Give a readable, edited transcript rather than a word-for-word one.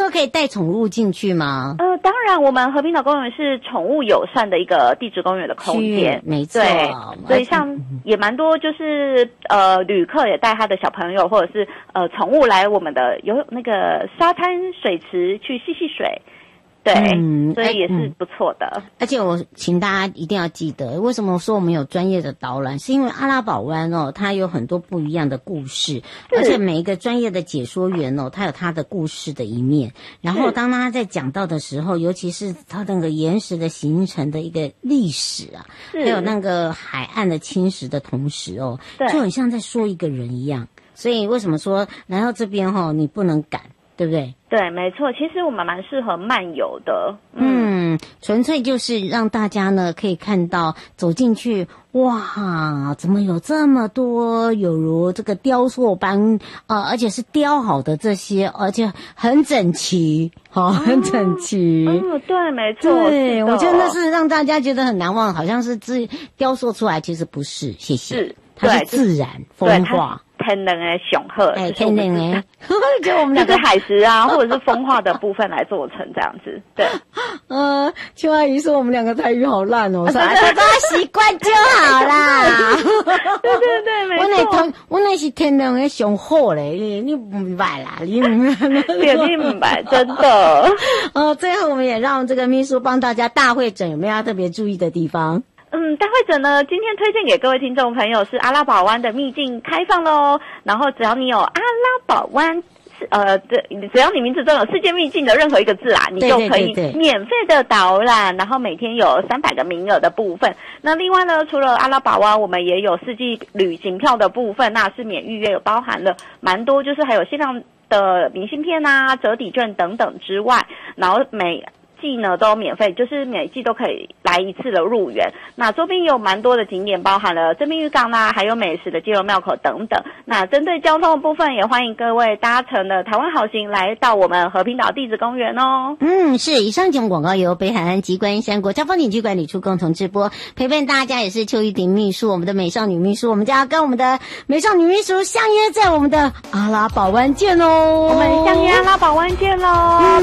可以带宠物进去吗？ 当然，我们和平岛公园是宠物友善的一个地质公园的空间， 没错。 对，所以像也蛮多，就是旅客也带他的小朋友或者是宠物来我们的有那个沙滩水池去戏水。对，所以也是不错的。 而且我请大家一定要记得，为什么说我们有专业的导览，是因为阿拉堡湾它有很多不一样的故事，而且每一个专业的解说员他有他的故事的一面。然后当他在讲到的时候，尤其是他那个岩石的形成的一个历史啊，还有那个海岸的侵蚀的同时就很像在说一个人一样。所以为什么说来到这边你不能赶，对不对？ 对，没错，其实我们蛮适合漫游的。 纯粹就是让大家呢可以看到走进去，哇，怎么有这么多有如这个雕塑般而且是雕好的这些，而且很整齐，很整齐。 对，没错。 对，我觉得那是让大家觉得很难忘，好像是雕塑出来，其实不是，谢谢。 是， 它是自然风化。 天然的雄鹤， 天然的，就我们两个海石啊，或者是风化的部分来做成这样子。对， 邱阿姨说我们两个台语好烂大家习惯就好啦。 对，没错。 我那是天然的雄鹤嘞，你不明白啦，你明白，真的。 最后我们也让这个秘书帮大家大会诊有没有要特别注意的地方？ 大会诊呢，今天推荐给各位听众朋友是阿拉堡湾的秘境开放咯，然后只要你有阿拉堡湾只要你名字中有世界秘境的任何一个字啦，你就可以免费的导览，然后每天有300个名额的部分。那另外呢，除了阿拉堡湾，我们也有四季旅行票的部分，那是免预约，有包含了蛮多，就是还有限量的明信片啊、折抵券等等之外，然后每季呢都免费，就是每季都可以来一次的入园。那周边有蛮多的景点，包含了正滨渔港啦，还有美食的基隆庙口等等。那针对交通的部分，也欢迎各位搭乘的台湾好行来到我们和平岛地质公园哦。 是以上节目广告由北海岸及观音山国家风景区管理处共同直播，陪伴大家也是邱玉婷秘书，我们的美少女秘书，我们就要跟我们的美少女秘书相约在我们的阿拉堡湾见喽。 我们相约阿拉堡湾见喽。